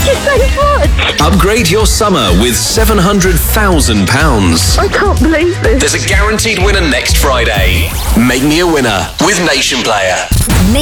you so much. Upgrade your summer with £700,000. I can't believe this. There's a guaranteed winner next Friday. Make me a winner with Nation Player.